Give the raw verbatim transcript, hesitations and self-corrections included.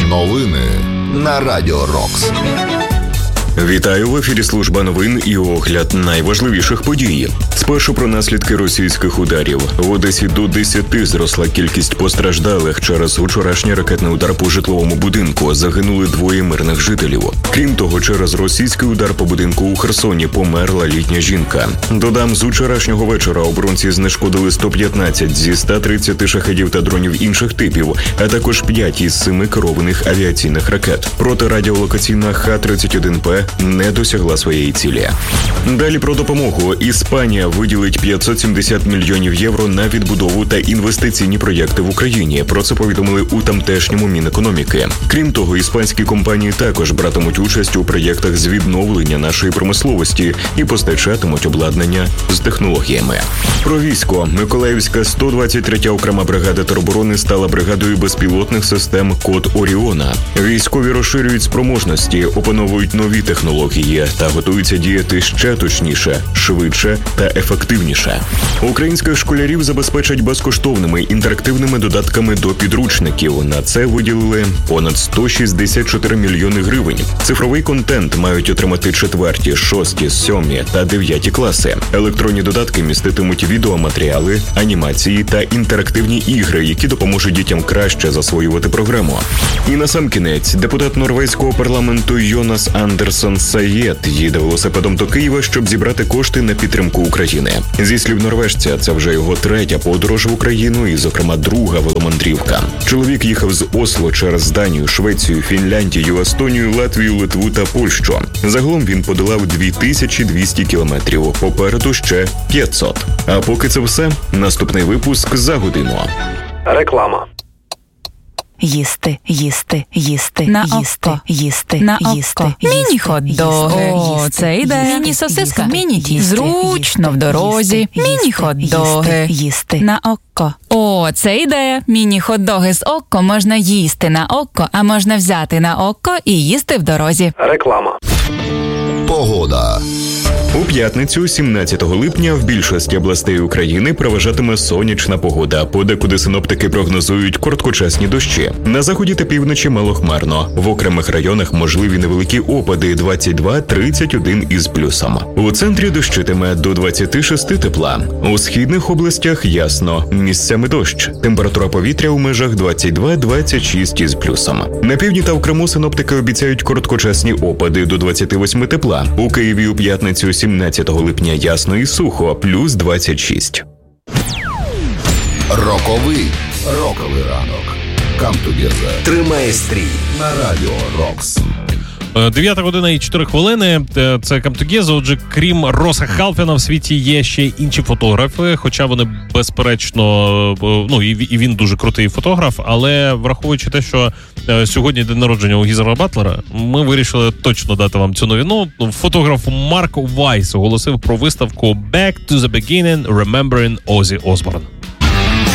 Новини на Радіо Рокс. Вітаю, в ефірі служба новин і огляд найважливіших подій. Спершу про наслідки російських ударів. В Одесі до десяти зросла кількість постраждалих через вчорашній ракетний удар по житловому будинку. Загинули двоє мирних жителів. Крім того, через російський удар по будинку у Херсоні померла літня жінка. Додам, з вчорашнього вечора оборонці знешкодили сто п'ятнадцять зі ста тридцяти шахедів та дронів інших типів, а також п'ять із семи керованих авіаційних ракет. Протирадіолокаційна Х тридцять один П не досягла своєї цілі. Далі про допомогу. Іспанія виділить п'ятсот сімдесят мільйонів євро на відбудову та інвестиційні проєкти в Україні. Про це повідомили у тамтешньому Мінекономіки. Крім того, іспанські компанії також братимуть участь у проєктах з відновлення нашої промисловості і постачатимуть обладнання з технологіями. Про військо. Миколаївська сто двадцять третя окрема бригада тероборони стала бригадою безпілотних систем «Код Оріона». Військові розширюють спроможності, опановують нові технології та готуються діяти ще точніше, швидше та ефективніше. Українських школярів забезпечать безкоштовними інтерактивними додатками до підручників. На це виділили понад сто шістдесят чотири мільйони гривень. Цифровий контент мають отримати четверті, шості, сьомі та дев'яті класи. Електронні додатки міститимуть відеоматеріали, анімації та інтерактивні ігри, які допоможуть дітям краще засвоювати програму. І насамкінець, депутат норвезького парламенту Йонас Андерсон Саєт їде велосипедом до Києва, щоб зібрати кошти на підтримку України. Зі слів норвежця, це вже його третя подорож в Україну і, зокрема, друга веломандрівка. Чоловік їхав з Осло через Данію, Швецію, Фінляндію, Естонію, Латвію, Литву та Польщу. Загалом він подолав дві тисячі двісті кілометрів, попереду ще п'ятсот. А поки це все, наступний випуск за годину. Реклама. Їсти, їсти, їсти, на їсти, око, їсти, на їсти, око. Міні-хот-доги. О, це йде. Міні-сосиска. Міні-тісто. Зручно в дорозі. Міні-хот-доги. Їсти на око. О, це ідея. Міні-хот-доги з око можна їсти на око, а можна взяти на око і їсти в дорозі. Реклама. Погода. У п'ятницю, сімнадцятого липня, в більшості областей України переважатиме сонячна погода. Подекуди синоптики прогнозують короткочасні дощі. На заході та півночі малохмарно. В окремих районах можливі невеликі опади двадцять два - тридцять один із плюсом. У центрі дощитиме до двадцяти шести тепла. У східних областях ясно. Місцями дощ. Температура повітря у межах двадцять два - двадцять шість із плюсом. На півдні та в Криму синоптики обіцяють короткочасні опади до двадцяти восьми тепла. У Києві у п'ятницю сімнадцятого липня ясно і сухо, плюс двадцять шість. Роковий. Роковий ранок. Come together. Тримай стрій На Радіо Рокс. дев'ята година і чотири хвилини. Це Камтугеза. Отже, крім Роса Халфена, в світі є ще інші фотографи, хоча вони, безперечно, ну, і він дуже крутий фотограф, але враховуючи те, що сьогодні день народження у Гізера Батлера, ми вирішили точно дати вам цю новину. Фотограф Марк Вайс оголосив про виставку «Back to the Beginning – Remembering Ozzy Osbourne».